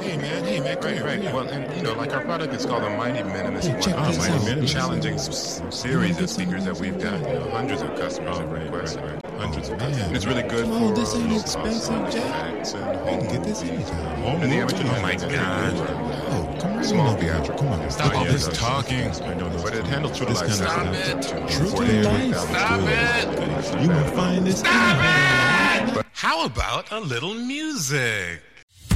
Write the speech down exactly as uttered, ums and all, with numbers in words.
Hey man, hey man, right, right. Well, and you know, like our product is called the Mighty Minimus Hey, check one. this Mighty out. Min- Listen. challenging s- series of speakers that we've got. You know, hundreds of customers have right, requested. right, right. Hundreds Oh, of man. customers. It's really good Come for on, this ain't low expensive, cost Jack. effects and We home can get this movies. anytime. Home And the movies. original Oh my thing God. is Oh, come on. small over here. theatrical. Come on. Stop all Yeah, this yeah, talking. I know those But it handles true to this life. kind of Stop stuff. it. True to forty-eight life. thousand Stop dollars. it. You won't find this. But how about a little music?